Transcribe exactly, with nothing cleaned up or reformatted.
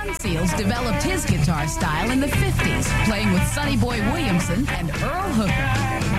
Ron Seals developed his guitar style in the fifties, playing with Sonny Boy Williamson and Earl Hooker.